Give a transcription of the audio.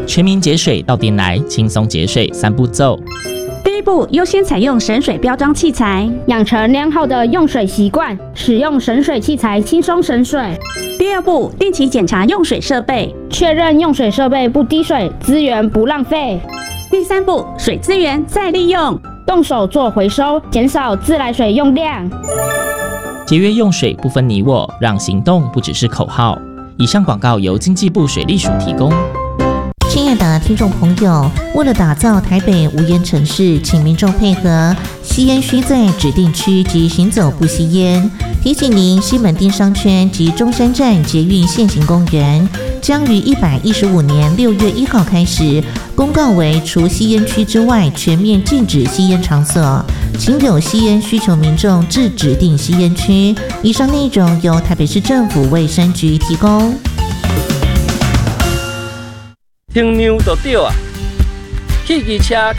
全民节水到店来，轻松节水3步骤。 第一步，优先采用省水标章器材， 养成良好的用水习惯，使用省水器材轻松省水。 第二步，定期检查用水设备， 确认用水设备不滴水，资源不浪费。 第三步，水资源再利用， 动手做回收，减少自来水用量。 节约用水不分你我，让行动不只是口号。以上广告由经济部水利署提供。 亲爱的听众朋友，为了打造台北无烟城市，请民众配合，吸烟需在指定区及行走不吸烟。提醒您，西门町商圈及中山站捷运现行公园将于115年6月1号开始公告为除吸烟区之外全面禁止吸烟场所，请有吸烟需求民众至指定吸烟区。以上内容由台北市政府卫生局提供。 听牛就对啊，汽机车